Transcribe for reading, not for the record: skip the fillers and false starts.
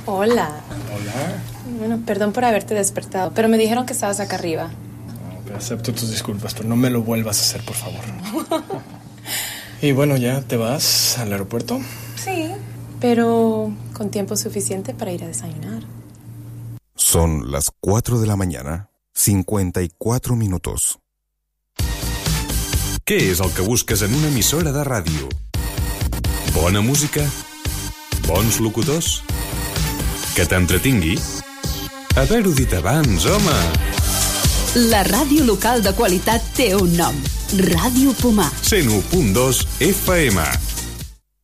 Hola. Hola. Bueno, perdón por haberte despertado, pero me dijeron que estabas acá arriba. No, acepto tus disculpas, pero no me lo vuelvas a hacer, por favor. Y bueno, ¿ya te vas al aeropuerto? Sí, pero con tiempo suficiente para ir a desayunar. Son las 4 de la mañana, 54 minutos. Què és el que busques en una emissora de ràdio? Bona música? Bons locutors? Que t'entretingui? Haver-ho dit abans, home! La ràdio local de qualitat té un nom. Ràdio Pomar. 101.2 FM.